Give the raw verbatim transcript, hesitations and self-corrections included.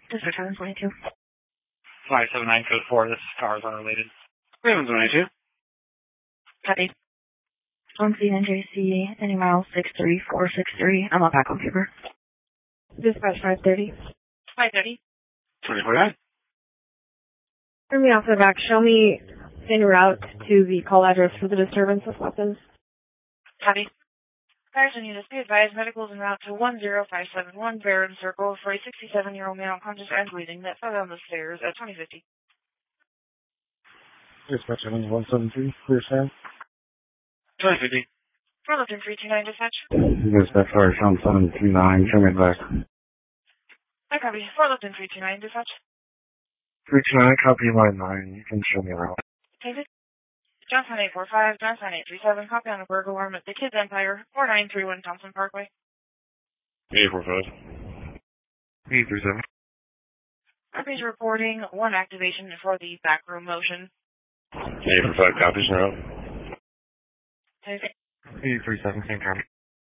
District seven twenty-two. five seven nine code four, this is cars unrelated. seven twenty-two. Copy. one C N J C, any mile six three four six three. I'm on backup keeper. Dispatch five thirty. five thirty. twenty-four nine. Turn me off the back. Show me en route to the call address for the disturbance of weapons. Copy. Garrison units, be advised, medicals en route to one zero five seven one Barron Circle for a sixty-seven-year-old male unconscious and bleeding that fell down the stairs at twenty fifty. Dispatch one seven three, clear stand. twenty fifty. Burlington three two nine, dispatch. Dispatch fire Sean seven two nine, show me back. I copy. Burlington three two nine, dispatch. three two nine, copy line nine, you can show me around. Taken. Johnson eight four five, Johnson eight three seven, copy on a burglar alarm at the Kids Empire, four nine three one Thompson Parkway. eight four five. eight three seven. Copies reporting one activation for the backroom motion. eight four five copies now. Taken. eight three seven, same time.